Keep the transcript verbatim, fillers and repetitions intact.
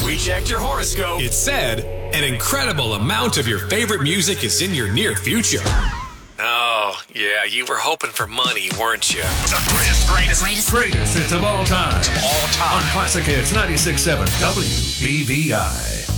We checked your horoscope. It said an incredible amount of your favorite music is in your near future. Oh, yeah, you were hoping for money, weren't you? The greatest, greatest, Greatest. Greatest hits of all time. all time. On Classic Hits ninety-six point seven W B V I.